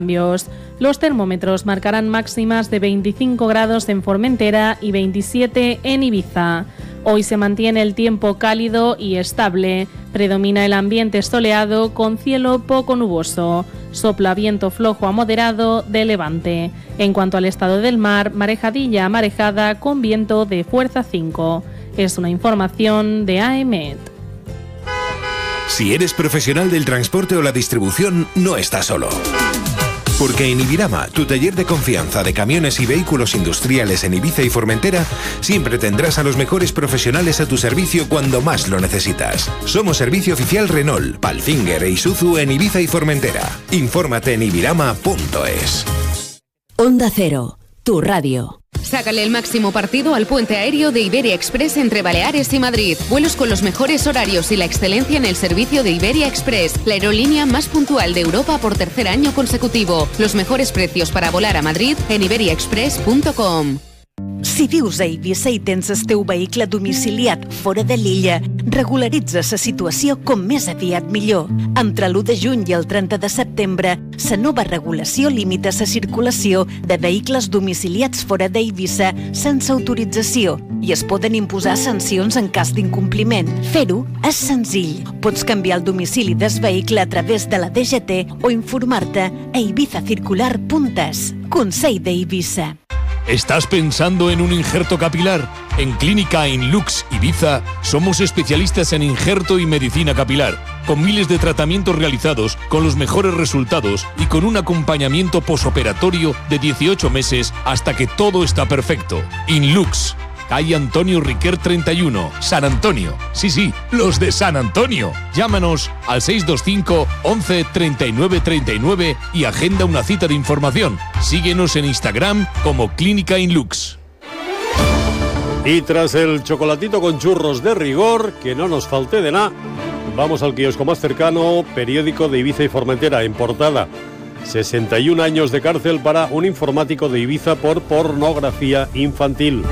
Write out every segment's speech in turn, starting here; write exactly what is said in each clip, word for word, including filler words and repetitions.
Los termómetros marcarán máximas de veinticinco grados en Formentera y veintisiete en Ibiza. Hoy se mantiene el tiempo cálido y estable. Predomina el ambiente soleado con cielo poco nuboso. Sopla viento flojo a moderado de levante. En cuanto al estado del mar, marejadilla marejada con viento de fuerza cinco. Es una información de A E M E T. Si eres profesional del transporte o la distribución, no estás solo. Porque en Ibirama, tu taller de confianza de camiones y vehículos industriales en Ibiza y Formentera, siempre tendrás a los mejores profesionales a tu servicio cuando más lo necesitas. Somos servicio oficial Renault, Palfinger e Isuzu en Ibiza y Formentera. Infórmate en ibirama punto es. Onda Cero, tu radio. Sácale el máximo partido al puente aéreo de Iberia Express entre Baleares y Madrid. Vuelos con los mejores horarios y la excelencia en el servicio de Iberia Express, la aerolínea más puntual de Europa por tercer año consecutivo. Los mejores precios para volar a Madrid en iberia express punto com. Si vius a Eivissa i tens el teu vehicle domiciliat fora de l'illa, regularitza la situació com més aviat millor. Entre l'u de juny i el trenta de setembre, la nova regulació limita la circulació de vehicles domiciliats fora d'Eivissa sense autorització i es poden imposar sancions en cas d'incompliment. Fer-ho és senzill. Pots canviar el domicili del vehicle a través de la D G T o informar-te a ibiza circular punt es. Consell d'Eivissa. ¿Estás pensando en un injerto capilar? En Clínica Inlux Ibiza somos especialistas en injerto y medicina capilar, con miles de tratamientos realizados, con los mejores resultados y con un acompañamiento posoperatorio de dieciocho meses hasta que todo está perfecto. Inlux, calle Antonio Riquer treinta y uno, San Antonio. Sí, sí, los de San Antonio. Llámanos al seis dos cinco, once, treinta y nueve, treinta y nueve y agenda una cita de información. Síguenos en Instagram como Clínica Inlux. Y tras el chocolatito con churros de rigor, que no nos falte de nada, vamos al kiosco más cercano, periódico de Ibiza y Formentera, en portada. sesenta y un años de cárcel para un informático de Ibiza por pornografía infantil.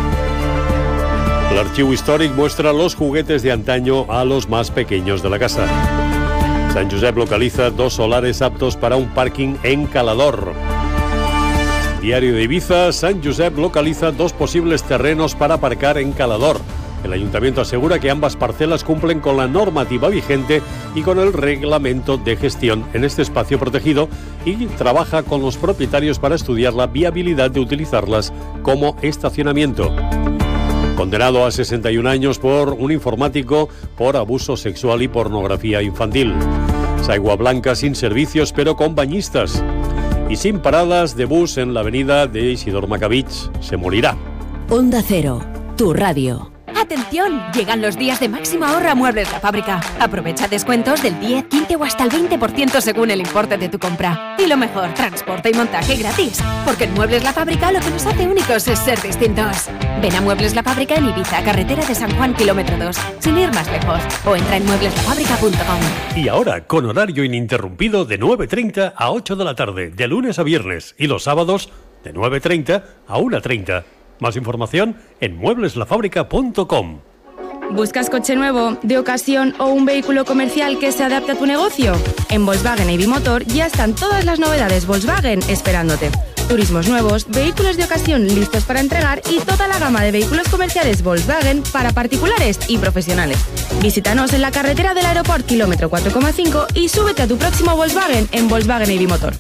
El archivo histórico muestra los juguetes de antaño a los más pequeños de la casa. Sant Josep localiza dos solares aptos para un parking en Calador. Diario de Ibiza, Sant Josep localiza dos posibles terrenos para aparcar en Calador. El ayuntamiento asegura que ambas parcelas cumplen con la normativa vigente y con el reglamento de gestión en este espacio protegido y trabaja con los propietarios para estudiar la viabilidad de utilizarlas como estacionamiento. Condenado a sesenta y un años por un informático por abuso sexual y pornografía infantil. Saigua Blanca sin servicios pero con bañistas. Y sin paradas de bus en la avenida de Isidor Macavich. Se morirá. Onda Cero, tu radio. ¡Atención! Llegan los días de máximo ahorro a Muebles La Fábrica. Aprovecha descuentos del diez, quince o hasta el veinte por ciento según el importe de tu compra. Y lo mejor, transporte y montaje gratis. Porque en Muebles La Fábrica lo que nos hace únicos es ser distintos. Ven a Muebles La Fábrica en Ibiza, carretera de San Juan, kilómetro dos, sin ir más lejos. O entra en muebles la fábrica punto com. Y ahora, con horario ininterrumpido de nueve treinta a ocho de la tarde, de lunes a viernes. Y los sábados, de nueve treinta a una treinta. Más información en muebles la fábrica punto com. ¿Buscas coche nuevo, de ocasión o un vehículo comercial que se adapte a tu negocio? En Volkswagen e Bimotor ya están todas las novedades Volkswagen esperándote. Turismos nuevos, vehículos de ocasión listos para entregar y toda la gama de vehículos comerciales Volkswagen para particulares y profesionales. Visítanos en la carretera del aeropuerto kilómetro cuatro coma cinco y súbete a tu próximo Volkswagen en Volkswagen e Bimotor.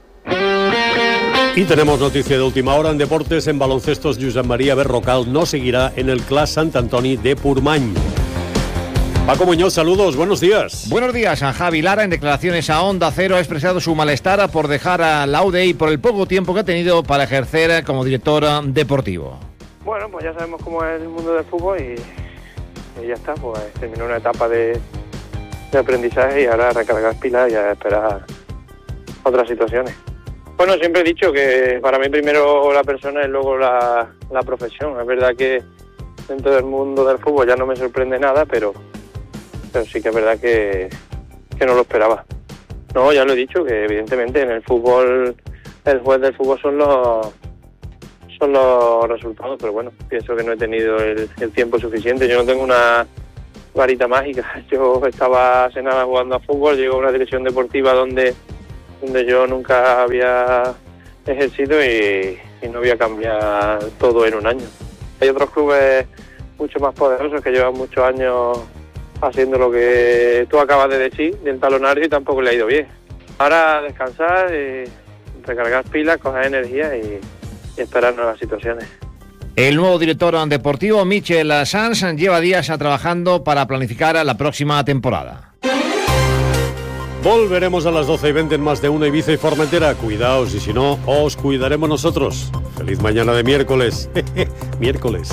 Y tenemos noticia de última hora en deportes. En baloncestos, Josep María Berrocal no seguirá en el Clas Sant Antoni de Purmany. Paco Muñoz, saludos, buenos días. Buenos días. San Javi Lara, en declaraciones a Onda Cero, ha expresado su malestar por dejar a la U D I por el poco tiempo que ha tenido para ejercer como director deportivo. Bueno, pues ya sabemos cómo es el mundo del fútbol y, y ya está, pues terminó una etapa de, de aprendizaje y ahora recargar pilas y a esperar otras situaciones. Bueno, siempre he dicho que para mí primero la persona y luego la, la profesión. Es verdad que dentro del mundo del fútbol ya no me sorprende nada, pero, pero sí que es verdad que, que no lo esperaba. No, ya lo he dicho, que evidentemente en el fútbol, el juez del fútbol son los, son los resultados, pero bueno, pienso que no he tenido el, el tiempo suficiente. Yo no tengo una varita mágica. Yo estaba hace nada jugando a fútbol, llego a una dirección deportiva donde donde yo nunca había ejercido y, y no voy a cambiar todo en un año. Hay otros clubes mucho más poderosos que llevan muchos años haciendo lo que tú acabas de decir, del talonario, y tampoco le ha ido bien. Ahora descansar, y recargar pilas, coger energía y, y esperar nuevas situaciones. El nuevo director deportivo, Michel Sanz, lleva días trabajando para planificar la próxima temporada. Volveremos a las doce y veinte en Más de Uno Ibiza y Formentera. Cuidaos y si no, os cuidaremos nosotros. Feliz mañana de miércoles. Miércoles.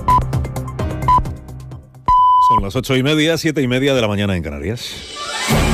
Son las ocho y media, siete y media de la mañana en Canarias.